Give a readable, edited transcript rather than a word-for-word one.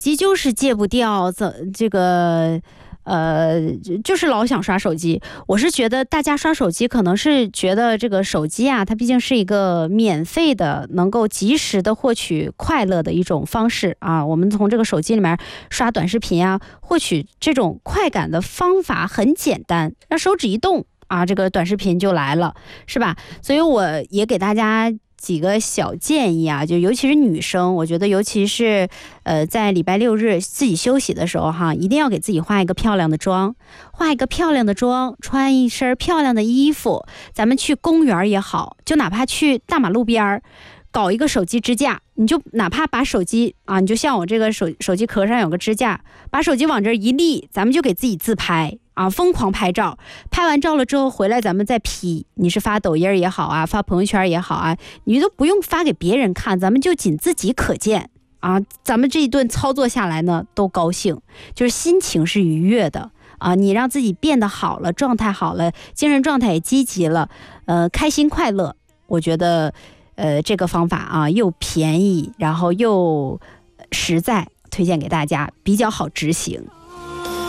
机就是戒不掉，这个就是老想刷手机。我是觉得大家刷手机可能是觉得这个手机啊，它毕竟是一个免费的，能够及时的获取快乐的一种方式啊。我们从这个手机里面刷短视频啊，获取这种快感的方法很简单，那手指一动啊，这个短视频就来了，是吧？所以我也给大家几个小建议啊，就尤其是女生，我觉得尤其是在礼拜六日自己休息的时候哈，一定要给自己化一个漂亮的妆，穿一身漂亮的衣服，咱们去公园也好，就哪怕去大马路边搞一个手机支架，你就哪怕把手机啊，你就像我这个手机壳上有个支架，把手机往这一立，咱们就给自己自拍啊，疯狂拍照，拍完照了之后回来咱们再 P， 你是发抖音也好啊，发朋友圈也好啊，你都不用发给别人看，咱们就仅自己可见啊，咱们这一顿操作下来呢都高兴，就是心情是愉悦的啊，你让自己变得好了，状态好了，精神状态也积极了，开心快乐，我觉得这个方法啊又便宜，然后又实在，推荐给大家，比较好执行。